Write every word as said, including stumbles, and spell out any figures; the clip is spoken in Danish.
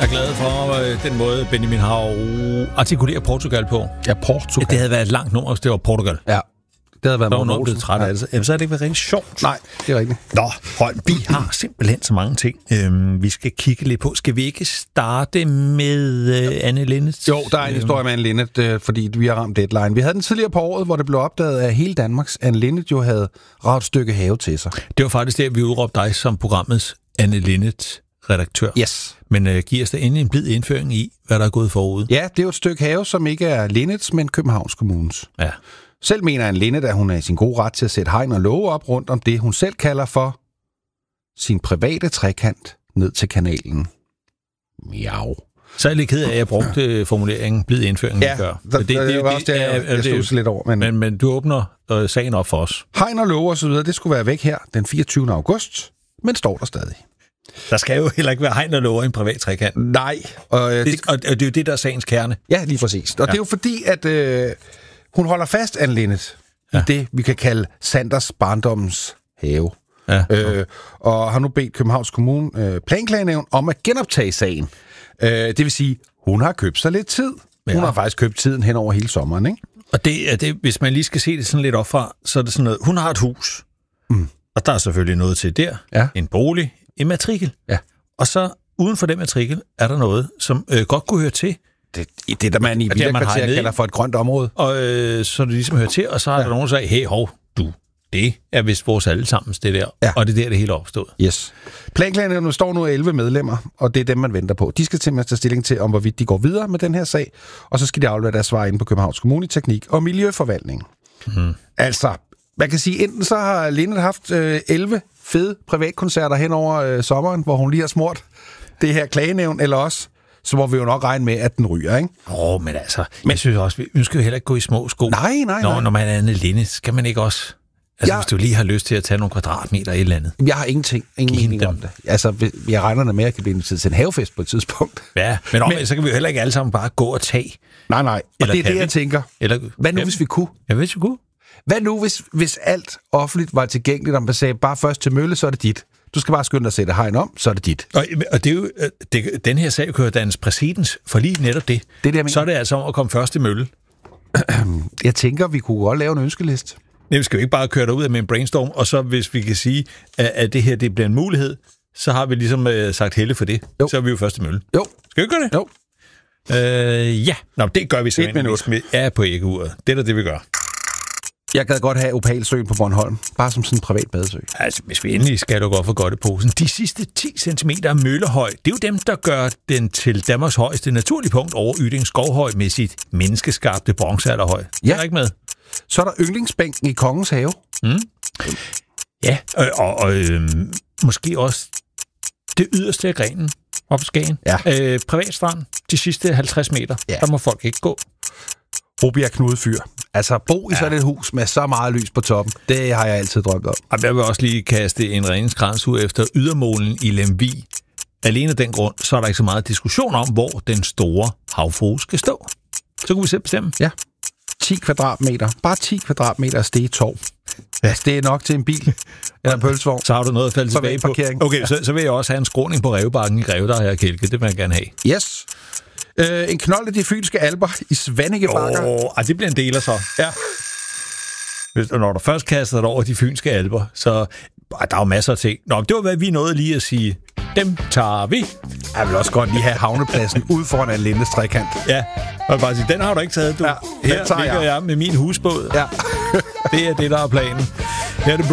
er glad for øh, den måde, Benjamin har artikuleret Portugal på. Ja, Portugal. Det havde været et langt nummer, hvis det var Portugal. Ja, det havde været så nogen blevet træt af det. Jamen, så har det ikke været rigtig sjovt. Nej, det er rigtigt. Nå, Holm, vi har simpelthen så mange ting, øhm, vi skal kigge lidt på. Skal vi ikke starte med øh, Anne Linnet? Jo, der er en historie med Anne Linnet, øh, fordi vi har ramt deadline. Vi havde den tidligere på året, hvor det blev opdaget, at hele Danmarks Anne Linnet jo havde ravet et stykke have til sig. Det var faktisk der, vi udråbte dig som programmets Anne Linnet redaktør. Yes. Men øh, giver os da endelig en blid indføring i, hvad der er gået forud. Ja, det er jo et stykke have, som ikke er Linnets, men Københavns Kommunes. Ja. Selv mener Anne Linnet, at hun er i sin gode ret til at sætte hegn og låge op rundt om det, hun selv kalder for sin private trekant ned til kanalen. Miau. Så er jeg lidt ked af, at jeg brugte formuleringen blid indføring. Ja, før. det, det, det, det var også det, jeg, jeg, jeg stod lidt over. Men, men, men du åbner øh, sagen op for os. Hegn og låge og så videre, det skulle være væk her den fireogtyvende august, men står der stadig. Der skal jo heller ikke være hegn og låge i en privat trekant. Nej. Og, øh, det, det, og det er jo det, der er sagens kerne. Ja, lige præcis. Og ja. Det er jo fordi, at øh, hun holder fast, Anne Linnet, ja. i det, vi kan kalde Sanders barndommens have. Ja. Øh, og har nu bedt Københavns Kommune øh, planklagenævn om at genoptage sagen. Øh, det vil sige, hun har købt sig lidt tid. Hun ja. har faktisk købt tiden hen over hele sommeren, ikke? Og det er det, hvis man lige skal se det sådan lidt op fra, så er det sådan noget, hun har et hus, mm. og der er selvfølgelig noget til der, ja. en bolig, en matrikel. Ja. Og så uden for den matrikel er der noget, som øh, godt kunne høre til. Det, det der man i Villakvarter kalder for et grønt område. Og øh, så det ligesom hører til, og så er ja. der nogen, der siger, hey, hov, du, det er vist vores allesammens, det der. Ja. Og det er der, det hele er opstået. Yes. Planklagerne står nu elleve medlemmer, og det er dem, man venter på. De skal simpelthen tage stilling til, om hvorvidt de går videre med den her sag, og så skal de aflevere deres svar ind på Københavns Kommune, Teknik og Miljøforvaltning. Mm. Altså, man kan sige, enten så har Linnet haft øh, elleve fede privatkoncerter hen over øh, sommeren, hvor hun lige har smurt det her klagenævn, eller også så må vi jo nok regne med, at den ryger, ikke? Åh, oh, men altså, men, jeg synes også, vi skal jo heller ikke gå i små sko. Nej, nej, når, nej. Når man er Anne Linnet, skal man ikke også... Altså, jeg, hvis du lige har lyst til at tage nogle kvadratmeter et eller andet. Jeg har ingenting, ingen mening om det. Altså, jeg regner med, at jeg kan blive inviteret til en havefest på et tidspunkt. Ja, men, om, men så kan vi jo heller ikke alle sammen bare gå og tage. Nej, nej. Og det er det, jeg tænker. Eller, Hvad nu, hvis vi kunne? Ja, hvis vi kunne. Hvad nu, hvis, hvis alt offentligt var tilgængeligt, om man sagde, bare først til mølle, så er det dit. Du skal bare skynde dig at sætte hegn om, så er det dit. Og, og det er jo, det, den her sag kører dannes præcedens for lige netop det. det, det så er det altså om at komme først til mølle. Jeg tænker, vi kunne godt lave en ønskeliste. Nej, vi skal jo ikke bare køre derud med en brainstorm, og så hvis vi kan sige, at, at det her det bliver en mulighed, så har vi ligesom øh, sagt helle for det. Jo. Så er vi jo først til mølle. Jo. Skal vi gøre det? Jo. Øh, ja, Nå, det gør vi så. Et minut. Vi er på æggeuret. Det er da det, vi gør. Jeg gad godt have Opalsøen på Bornholm. Bare som sådan en privat badesø. Altså, hvis vi endelig skal du godt for godt i posen. De sidste ti centimeter af møllehøj, det er jo dem, der gør den til Danmarks højeste naturlige punkt over Yding Skovhøj med sit menneskeskabte bronzealderhøj. Ja. Er der ikke med? Så er der yndlingsbænken i Kongens Have. Mm. Ja, og, og, og øh, måske også det yderste af grenen op på Skagen. Ja. Øh, privatstrand, de sidste halvtreds meter, ja. Der må folk ikke gå. Rubjerg Knudefyr. Altså, bo i ja. sådan et hus med så meget lys på toppen, det har jeg altid drømt om. Og jeg vil også lige kaste en redningskrans ud efter ydermålen i Lemvig. Alene af den grund, så er der ikke så meget diskussion om, hvor den store havfrue skal stå. Så kunne vi selv bestemme. Ja. ti kvadratmeter. Bare ti kvadratmeter af stegetorv. Ja. Altså, det er nok til en bil eller en pølsevogn. Så har du noget at falde tilbage på. Okay, ja. så, så vil jeg også have en skråning på Rævebakken i Greve, der her kælke. Det vil jeg gerne have. Yes. Øh, en knold af de fynske alper i Svanike Bakker. Åh, oh, det bliver en deler så. Ja. Hvis, når du først kaster dig over de fynske alper, så der er jo masser af ting. Nå, det var, hvad vi nåede lige at sige. Dem tager vi. Jeg vil også godt lige have havnepladsen ude foran Anne Lindes trekant. Ja, og bare sige, den har du ikke taget, du. Ja, her ligger jeg. jeg med min husbåd. Ja. Det er det, der er planen. Her er det